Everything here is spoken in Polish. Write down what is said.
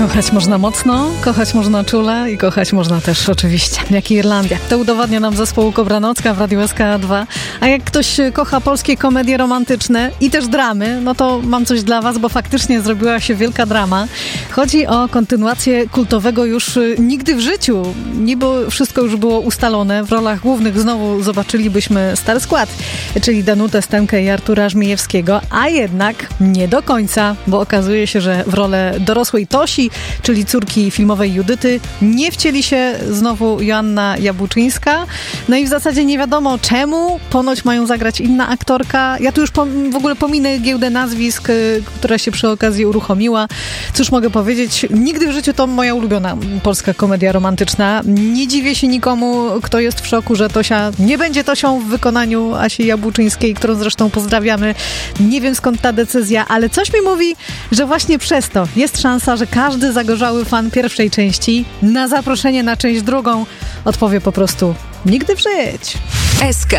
Kochać można mocno, kochać można czule i kochać można też oczywiście, jak i Irlandia. To udowadnia nam zespół Kobra Nocka w Radiu SK2. A jak ktoś kocha polskie komedie romantyczne i też dramy, no to mam coś dla was, bo faktycznie zrobiła się wielka drama. Chodzi o kontynuację kultowego już Nigdy w życiu. Niby wszystko już było ustalone. W rolach głównych znowu zobaczylibyśmy stary skład, czyli Danutę Stenkę i Artura Żmijewskiego, a jednak nie do końca, bo okazuje się, że w rolę dorosłej Tosi, czyli córki filmowej Judyty, nie wcieli się znowu Joanna Jabłczyńska. No i w zasadzie nie wiadomo czemu. Ponoć mają zagrać inna aktorka. Ja tu już w ogóle pominę giełdę nazwisk, która się przy okazji uruchomiła. Cóż mogę powiedzieć? Nigdy w życiu to moja ulubiona polska komedia romantyczna. Nie dziwię się nikomu, kto jest w szoku, że Tosia nie będzie Tosią w wykonaniu Asi Jabłczyńskiej, którą zresztą pozdrawiamy. Nie wiem skąd ta decyzja, ale coś mi mówi, że właśnie przez to jest szansa, że każdy zagorzały fan pierwszej części na zaproszenie na część drugą odpowie po prostu nigdy w życiu. SK.